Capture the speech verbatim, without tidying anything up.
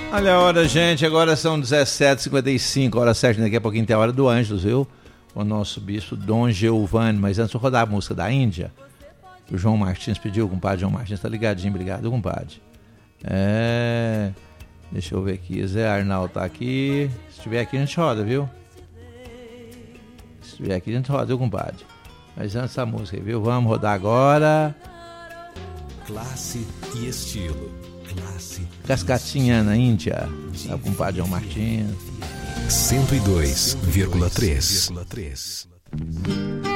Olha a hora, gente, agora são dezessete e cinquenta e cinco, hora certa, daqui a pouquinho tem a hora do Ângelus, viu? O nosso bispo Dom Giovanni, mas antes eu rodar a música da Índia, o João Martins pediu, o compadre João Martins, tá ligadinho, obrigado, compadre. É, deixa eu ver aqui, Zé Arnaldo tá aqui, se estiver aqui a gente roda, viu? Se estiver aqui a gente roda, viu, compadre? Mas antes da música, viu? Vamos rodar agora. Classe e estilo. Classe. Cascatinha na Índia, é o compadre João Martins. cento e dois vírgula três.